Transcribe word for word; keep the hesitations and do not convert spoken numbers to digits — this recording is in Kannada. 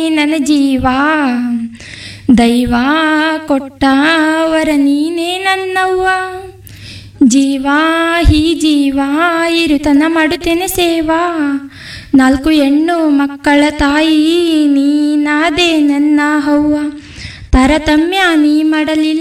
ನನ್ನ ಜೀವ ದೈವ ಕೊಟ್ಟವರ ನೀನೇ ನನ್ನವ್ವ. ಜೀವ ಹೀ ಜೀವ ಇರುತನ ಮಾಡುತ್ತೇನೆ ಸೇವಾ. ನಾಲ್ಕು ಹೆಣ್ಣು ಮಕ್ಕಳ ತಾಯಿ ನೀನಾದೆ ನನ್ನ ಅವ್ವ. ತಾರತಮ್ಯ ನೀ ಮಾಡಲಿಲ್ಲ